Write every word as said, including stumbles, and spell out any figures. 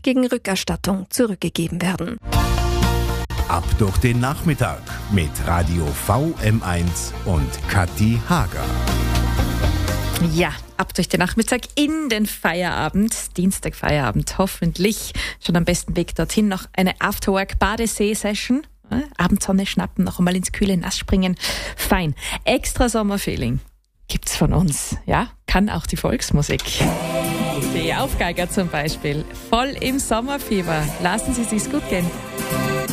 gegen Rückerstattung zurückgegeben werden. Ab durch den Nachmittag mit Radio V M eins und Kathi Hager. Ja, ab durch den Nachmittag in den Feierabend, Dienstag Feierabend, hoffentlich schon am besten Weg dorthin. Noch eine Afterwork-Badesee-Session. Abendsonne schnappen, noch einmal ins kühle Nass springen. Fein. Extra Sommerfeeling gibt's von uns. Ja, kann auch die Volksmusik. Die Aufgeiger zum Beispiel. Voll im Sommerfieber. Lassen Sie sich's gut gehen.